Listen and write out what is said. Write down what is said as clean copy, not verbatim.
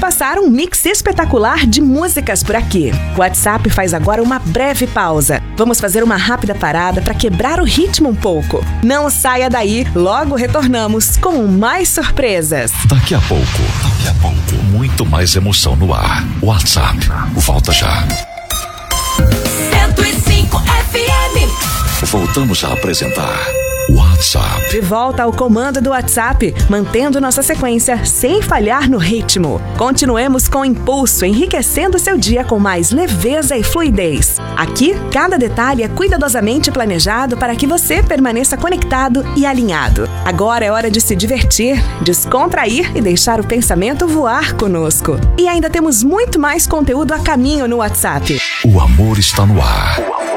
passar um mix espetacular de músicas por aqui. O WhatsApp faz agora uma breve pausa. Vamos fazer uma rápida parada para quebrar o ritmo um pouco. Não saia daí, logo retornamos com mais surpresas. Daqui a pouco, muito mais emoção no ar. WhatsApp, volta já. 105 FM. Voltamos a apresentar WhatsApp. De volta ao comando do WhatsApp, mantendo nossa sequência sem falhar no ritmo. Continuemos com impulso, enriquecendo seu dia com mais leveza e fluidez. Aqui, cada detalhe é cuidadosamente planejado para que você permaneça conectado e alinhado. Agora é hora de se divertir, descontrair e deixar o pensamento voar conosco. E ainda temos muito mais conteúdo a caminho no WhatsApp. O amor está no ar.